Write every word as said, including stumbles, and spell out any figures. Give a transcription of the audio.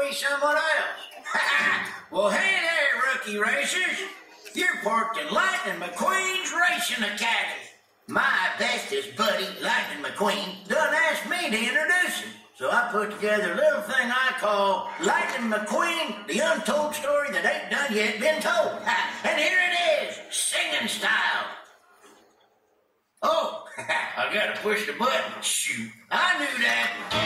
be someone else. Well, hey there, rookie racers. You're parked in Lightning McQueen's Racing Academy. My bestest buddy, Lightning McQueen, done asked me to introduce him. So I put together a little thing I call Lightning McQueen, the untold story that ain't done yet been told. And here it is, singing style. Oh, I gotta push the button. Shoot, I knew that.